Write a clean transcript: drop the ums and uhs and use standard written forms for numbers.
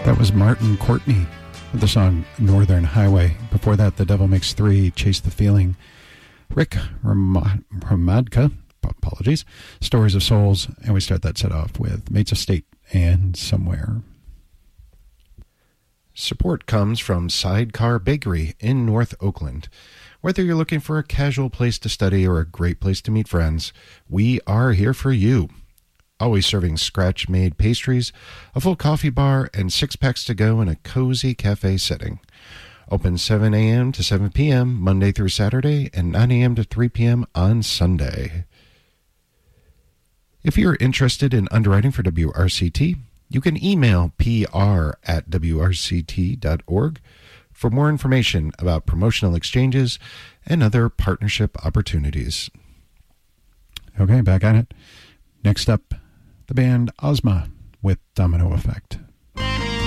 That was Martin Courtney with the song Northern Highway. Before that, The Devil Makes Three, Chase the Feeling. Rick Ramadka, apologies, Stories of Souls. And we start that set off with Mates of State and Somewhere. Support comes from Sidecar Bakery in North Oakland. Whether you're looking for a casual place to study or a great place to meet friends, we are here for you. Always serving scratch-made pastries, a full coffee bar, and 6-packs to go in a cozy cafe setting. Open 7 a.m. to 7 p.m. Monday through Saturday and 9 a.m. to 3 p.m. on Sunday. If you're interested in underwriting for WRCT, you can email pr@wrct.org for more information about promotional exchanges and other partnership opportunities. Okay, back at it. Next up, the band Ozma with Domino Effect.